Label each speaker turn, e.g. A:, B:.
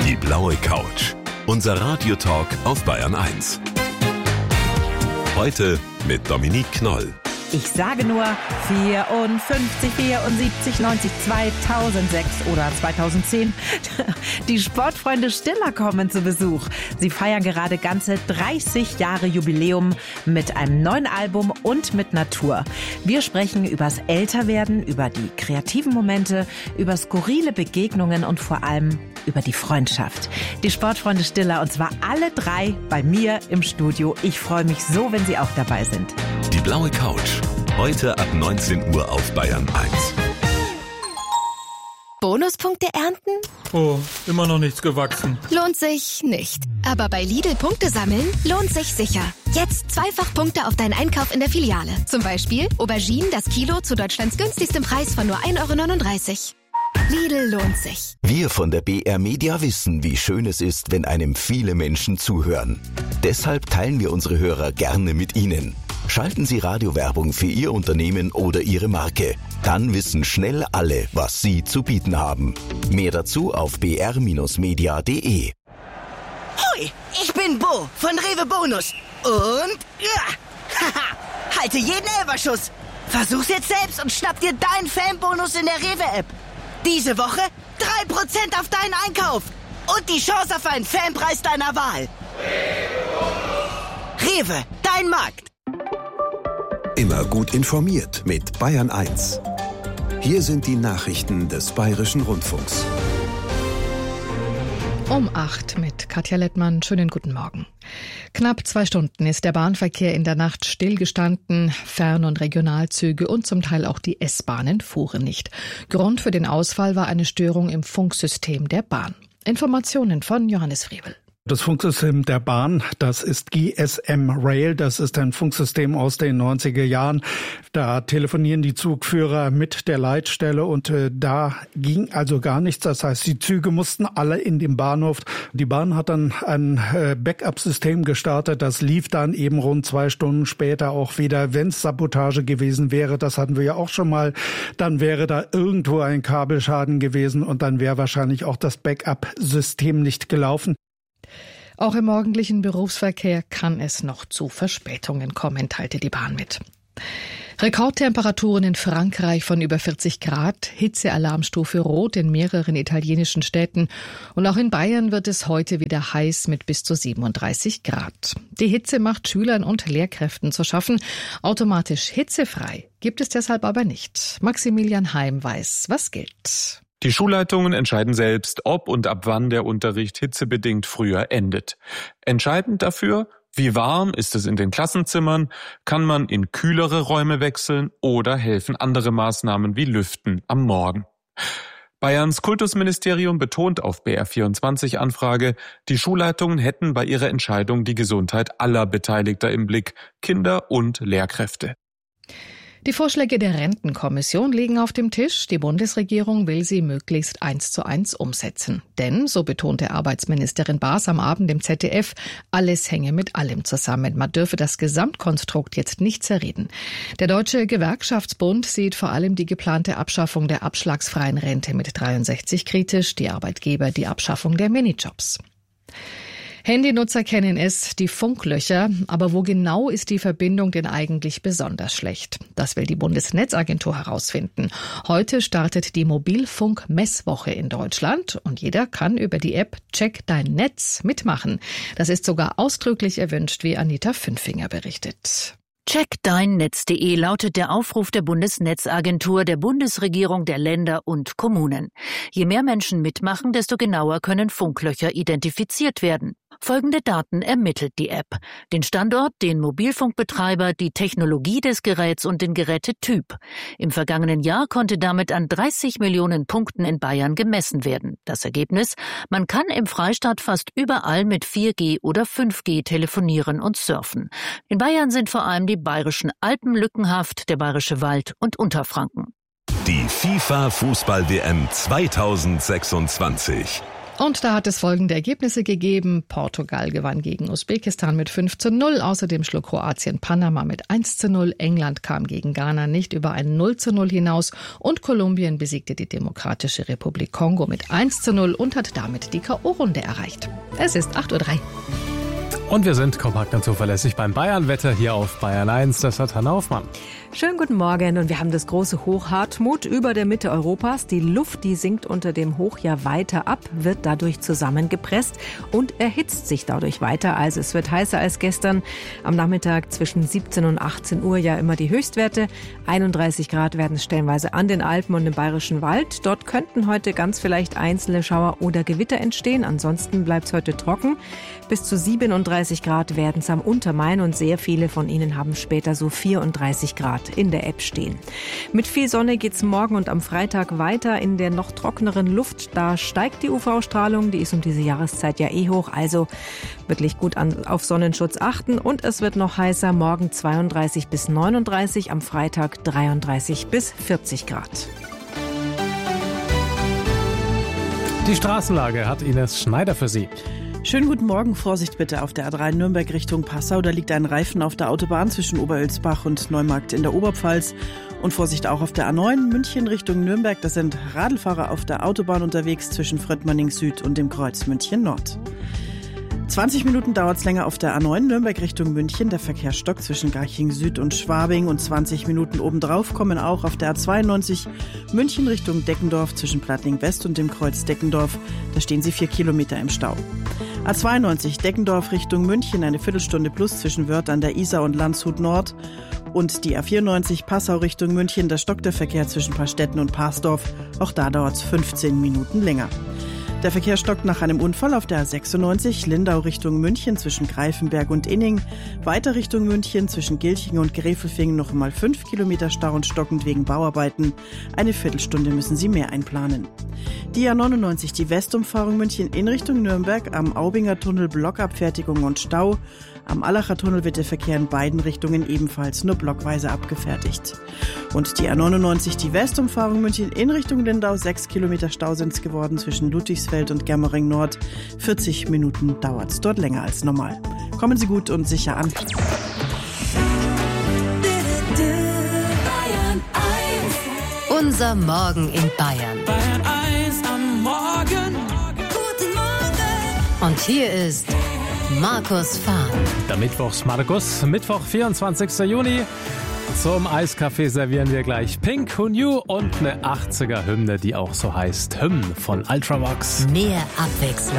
A: Die blaue Couch. Unser Radiotalk auf Bayern 1. Heute mit Dominique Knoll.
B: Ich sage nur 54, 74, 90, 2006 oder 2010. Die Sportfreunde Stiller kommen zu Besuch. Sie feiern gerade ganze 30 Jahre Jubiläum mit einem neuen Album und mit Natur. Wir sprechen übers Älterwerden, über die kreativen Momente, über skurrile Begegnungen und vor allem über die Freundschaft. Die Sportfreunde Stiller, und zwar alle drei bei mir im Studio. Ich freue mich so, wenn Sie auch dabei sind.
A: Die blaue Couch. Heute ab 19 Uhr auf Bayern 1.
C: Bonuspunkte ernten?
D: Oh, immer noch nichts gewachsen.
C: Lohnt sich nicht. Aber bei Lidl Punkte sammeln lohnt sich sicher. Jetzt 2-fach Punkte auf deinen Einkauf in der Filiale. Zum Beispiel Auberginen das Kilo zu Deutschlands günstigstem Preis von nur 1,39 €. Lidl lohnt sich.
E: Wir von der BR Media wissen, wie schön es ist, wenn einem viele Menschen zuhören. Deshalb teilen wir unsere Hörer gerne mit Ihnen. Schalten Sie Radiowerbung für Ihr Unternehmen oder Ihre Marke. Dann wissen schnell alle, was Sie zu bieten haben. Mehr dazu auf br-media.de.
F: Hoi, ich bin Bo von Rewe Bonus. Und haha, halte jeden Elferschuss. Versuch's jetzt selbst und schnapp dir deinen Fanbonus in der Rewe-App. Diese Woche 3% auf deinen Einkauf und die Chance auf einen Fanpreis deiner Wahl. Rewe, dein Markt.
G: Immer gut informiert mit Bayern 1. Hier sind die Nachrichten des Bayerischen Rundfunks.
H: Um 8 mit Katja Lettmann. Schönen guten Morgen. Knapp 2 Stunden ist der Bahnverkehr in der Nacht stillgestanden. Fern- und Regionalzüge und zum Teil auch die S-Bahnen fuhren nicht. Grund für den Ausfall war eine Störung im Funksystem der Bahn. Informationen von Johannes Friebel.
I: Das Funksystem der Bahn, das ist GSM Rail, das ist ein Funksystem aus den 90er Jahren. Da telefonieren die Zugführer mit der Leitstelle und da ging also gar nichts. Das heißt, die Züge mussten alle in den Bahnhof. Die Bahn hat dann ein Backup-System gestartet, das lief dann eben rund 2 Stunden später auch wieder. Wenn es Sabotage gewesen wäre, das hatten wir ja auch schon mal, dann wäre da irgendwo ein Kabelschaden gewesen und dann wäre wahrscheinlich auch das Backup-System nicht gelaufen.
H: Auch im morgendlichen Berufsverkehr kann es noch zu Verspätungen kommen, teilte die Bahn mit. Rekordtemperaturen in Frankreich von über 40 Grad, Hitzealarmstufe Rot in mehreren italienischen Städten und auch in Bayern wird es heute wieder heiß mit bis zu 37 Grad. Die Hitze macht Schülern und Lehrkräften zu schaffen. Automatisch hitzefrei gibt es deshalb aber nicht. Maximilian Heim weiß, was gilt.
J: Die Schulleitungen entscheiden selbst, ob und ab wann der Unterricht hitzebedingt früher endet. Entscheidend dafür, wie warm ist es in den Klassenzimmern, kann man in kühlere Räume wechseln oder helfen andere Maßnahmen wie Lüften am Morgen. Bayerns Kultusministerium betont auf BR24-Anfrage, die Schulleitungen hätten bei ihrer Entscheidung die Gesundheit aller Beteiligter im Blick, Kinder und Lehrkräfte.
H: Die Vorschläge der Rentenkommission liegen auf dem Tisch. Die Bundesregierung will sie möglichst 1:1 umsetzen. Denn, so betonte Arbeitsministerin Baas am Abend im ZDF, alles hänge mit allem zusammen. Man dürfe das Gesamtkonstrukt jetzt nicht zerreden. Der Deutsche Gewerkschaftsbund sieht vor allem die geplante Abschaffung der abschlagsfreien Rente mit 63 kritisch, die Arbeitgeber die Abschaffung der Minijobs. Handynutzer kennen es, die Funklöcher. Aber wo genau ist die Verbindung denn eigentlich besonders schlecht? Das will die Bundesnetzagentur herausfinden. Heute startet die Mobilfunk-Messwoche in Deutschland und jeder kann über die App Check dein Netz mitmachen. Das ist sogar ausdrücklich erwünscht, wie Anita Fünfinger berichtet.
K: Checkdeinnetz.de lautet der Aufruf der Bundesnetzagentur, der Bundesregierung, der Länder und Kommunen. Je mehr Menschen mitmachen, desto genauer können Funklöcher identifiziert werden. Folgende Daten ermittelt die App: den Standort, den Mobilfunkbetreiber, die Technologie des Geräts und den Gerätetyp. Im vergangenen Jahr konnte damit an 30 Millionen Punkten in Bayern gemessen werden. Das Ergebnis: Man kann im Freistaat fast überall mit 4G oder 5G telefonieren und surfen. In Bayern sind vor allem die bayerischen Alpen lückenhaft, der bayerische Wald und Unterfranken.
A: Die FIFA-Fußball-WM 2026.
H: Und da hat es folgende Ergebnisse gegeben. Portugal gewann gegen Usbekistan mit 5:0. Außerdem schlug Kroatien Panama mit 1:0. England kam gegen Ghana nicht über ein 0:0 hinaus. Und Kolumbien besiegte die Demokratische Republik Kongo mit 1:0 und hat damit die K.O.-Runde erreicht. Es ist 8:03 Uhr.
L: Und wir sind kompakt und zuverlässig beim Bayern-Wetter hier auf Bayern 1. Das hat Hanna Hoffmann.
M: Schönen guten Morgen und wir haben das große Hoch Hartmut über der Mitte Europas. Die Luft, die sinkt unter dem Hoch ja weiter ab, wird dadurch zusammengepresst und erhitzt sich dadurch weiter. Also es wird heißer als gestern. Am Nachmittag zwischen 17 und 18 Uhr ja immer die Höchstwerte. 31 Grad werden es stellenweise an den Alpen und im Bayerischen Wald. Dort könnten heute ganz vielleicht einzelne Schauer oder Gewitter entstehen. Ansonsten bleibt es heute trocken. Bis zu 37 Grad werden es am Untermain und sehr viele von Ihnen haben später so 34 Grad in der App stehen. Mit viel Sonne geht's morgen und am Freitag weiter in der noch trockeneren Luft. Da steigt die UV-Strahlung, die ist um diese Jahreszeit ja hoch, also wirklich gut auf Sonnenschutz achten. Und es wird noch heißer, morgen 32 bis 39, am Freitag 33 bis 40 Grad.
L: Die Straßenlage hat Ines Schneider für Sie.
N: Schönen guten Morgen, Vorsicht bitte auf der A3 Nürnberg Richtung Passau. Da liegt ein Reifen auf der Autobahn zwischen Oberölsbach und Neumarkt in der Oberpfalz. Und Vorsicht auch auf der A9 München Richtung Nürnberg. Da sind Radlfahrer auf der Autobahn unterwegs zwischen Fröttmanning Süd und dem Kreuz München Nord. 20 Minuten dauert es länger auf der A9 Nürnberg Richtung München. Der Verkehr stockt zwischen Garching Süd und Schwabing und 20 Minuten obendrauf kommen auch auf der A92 München Richtung Deckendorf zwischen Plattling West und dem Kreuz Deckendorf. Da stehen Sie 4 Kilometer im Stau. A92 Deckendorf Richtung München, eine Viertelstunde plus zwischen Wörth an der Isar und Landshut Nord. Und die A94 Passau Richtung München, da stockt der Verkehr zwischen Paarstetten und Parsdorf. Auch da dauert es 15 Minuten länger. Der Verkehr stockt nach einem Unfall auf der A96 Lindau Richtung München zwischen Greifenberg und Inning. Weiter Richtung München zwischen Gilching und Gräfelfing noch einmal 5 Kilometer Stau und stockend wegen Bauarbeiten. Eine Viertelstunde müssen Sie mehr einplanen. Die A99, die Westumfahrung München in Richtung Nürnberg, am Aubinger Tunnel Blockabfertigung und Stau. Am Allacher Tunnel wird der Verkehr in beiden Richtungen ebenfalls nur blockweise abgefertigt. Und die A99, die Westumfahrung München in Richtung Lindau, 6 Kilometer Stau sind es geworden zwischen Ludwigsfeld und Germering Nord. 40 Minuten dauert es dort länger als normal. Kommen Sie gut und sicher an.
O: Unser Morgen in Bayern.
P: Bayern 1 am Morgen. Guten Morgen.
O: Und hier ist Markus Fahr.
L: Der Mittwochs Markus, Mittwoch, 24. Juni. Zum Eiskaffee servieren wir gleich Pink Who Knew und eine 80er-Hymne, die auch so heißt. Hymn von Ultravox.
O: Mehr Abwechslung.